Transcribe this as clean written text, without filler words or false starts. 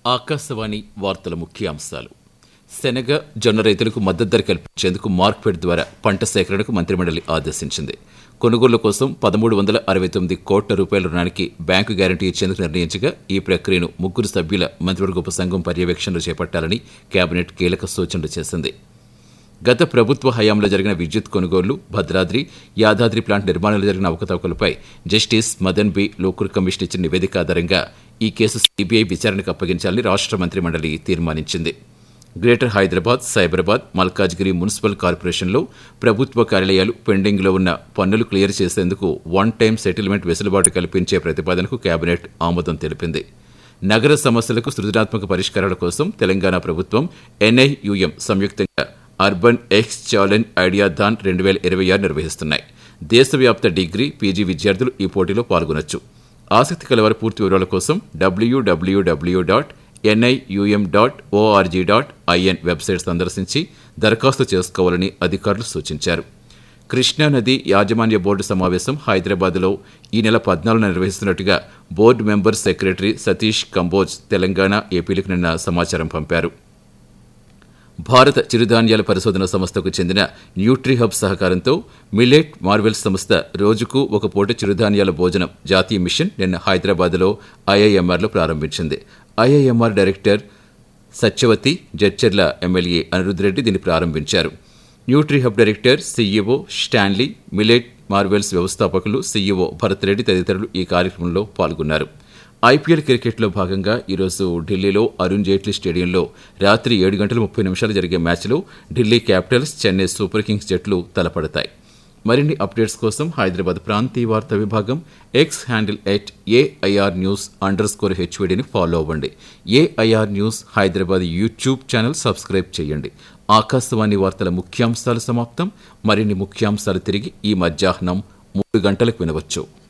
ఆకాశవాణి వార్తల ముఖ్యాంశాలు. శనగ, జొన్న రైతులకు మద్దతు ధర కల్పించేందుకు మార్క్ఫెడ్ ద్వారా పంట సేకరణకు మంత్రిమండలి ఆదేశించింది. కొనుగోళ్ల కోసం 1,369 కోట్ల రూపాయల రుణానికి బ్యాంకు గ్యారంటీ ఇచ్చేందుకు నిర్ణయించగా ఈ ప్రక్రియను 3 సభ్యుల మంత్రివర్గ ఉపసంఘం పర్యవేక్షణలో చేపట్టాలని కేబినెట్ కీలక సూచనలు చేసింది. గత ప్రభుత్వ హయాంలో జరిగిన విద్యుత్ కొనుగోళ్లు, భద్రాద్రి, యాదాద్రి ప్లాంట్ నిర్మాణంలో జరిగిన అవకతవకలపై justice Madan B Lokur commission ఇచ్చిన నివేదిక ఆధారంగా ఈ కేసు సీబీఐ విచారణకు అప్పగించాలని రాష్ట్ర మంత్రిమండలి తీర్మానించింది. గ్రేటర్ హైదరాబాద్, సైబరాబాద్, మల్కాజ్గిరి మున్సిపల్ కార్పొరేషన్లో ప్రభుత్వ కార్యాలయాలు పెండింగ్లో ఉన్న పన్నులు క్లియర్ చేసేందుకు వన్ టైం సెటిల్మెంట్ వెసులుబాటు కల్పించే ప్రతిపాదనకు కేబినెట్ ఆమోదం తెలిపింది. నగర సమస్యలకు సృజనాత్మక పరిష్కారాల కోసం తెలంగాణ ప్రభుత్వం, ఎన్ఐయుఎం సంయుక్తంగా అర్బన్ ఎక్స్ ఛాలెంజ్ ఐడియాథాన్ 2026 నిర్వహిస్తున్నాయి. దేశవ్యాప్త డిగ్రీ, పీజీ విద్యార్థులు ఈ పోటీలో పాల్గొనొచ్చు. ఆసక్తి కలవారి పూర్తి వివరాల కోసం www.nium.org.in వెబ్సైట్ సందర్శించి దరఖాస్తు చేసుకోవాలని అధికారులు సూచించారు. కృష్ణానది యాజమాన్య బోర్డు సమావేశం హైదరాబాద్లో ఈ నెల 14న నిర్వహిస్తున్నట్టుగా board member secretary Satish Kamboj Telangana, ఏపీలకు నిన్న సమాచారం పంపారు. భారత చిరుధాన్యాల పరిశోధన సంస్థకు చెందిన న్యూట్రీహబ్ సహకారంతో మిల్లెట్ మార్వెల్స్ సంస్థ రోజుకు ఒక పూట చిరుధాన్యాల భోజనం జాతీయ మిషన్ నిన్న హైదరాబాద్లో ఐఐఎంఆర్లో ప్రారంభించింది. IIMR director Satyavathi, Jadcherla MLA Anirudh Reddy దీన్ని ప్రారంభించారు. Nutrihub director CEO Stanley, millet Marvel's వ్యవస్థాపకులు సీఈఓ భరత్ రెడ్డి తదితరులు ఈ కార్యక్రమంలో పాల్గొన్నారు. ఐపీఎల్ క్రికెట్లో భాగంగా ఈరోజు ఢిల్లీలో అరుణ్ జైట్లీ స్టేడియంలో రాత్రి 7:30 జరిగే మ్యాచ్లో Delhi Capitals, Chennai super Kings జట్లు తలపడతాయి. మరిన్ని అప్డేట్స్ కోసం హైదరాబాద్ ప్రాంతీయ వార్తా విభాగం ఎక్స్ హ్యాండిల్ @AIRnews_HVDని ఫాలో అవ్వండి. AIR news Hyderabad YouTube channel subscribe చేయండి. ఆకాశవాణి వార్తల ముఖ్యాంశాలు సమాప్తం. మరిన్ని ముఖ్యాంశాలు తిరిగి ఈ మధ్యాహ్నం 3 గంటలకు వినవచ్చు.